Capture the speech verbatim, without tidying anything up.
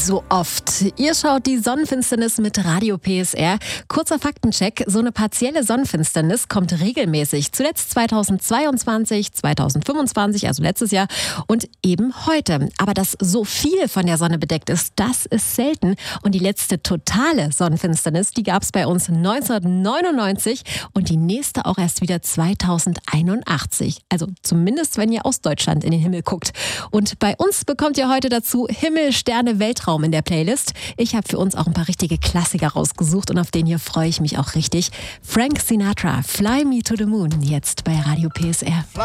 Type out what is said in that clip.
so oft. Ihr schaut die Sonnenfinsternis mit Radio P S R. Kurzer Faktencheck. So eine partielle Sonnenfinsternis kommt regelmäßig. Zuletzt zweitausendzweiundzwanzig, zweitausendfünfundzwanzig, also letztes Jahr und eben heute. Aber dass so viel von der Sonne bedeckt ist, das ist selten. Und die letzte totale Sonnenfinsternis, die gab es bei uns neunzehnhundertneunundneunzig und die nächste auch erst wieder zweitausendeinundachtzig. Also zumindest, wenn ihr aus Deutschland in den Himmel guckt. Und bei uns bekommt ihr heute dazu Himmel, Sterne, Weltraum in der Playlist. Ich habe für uns auch ein paar richtige Klassiker rausgesucht und auf den hier freue ich mich auch richtig. Frank Sinatra, Fly Me to the Moon, jetzt bei Radio P S R.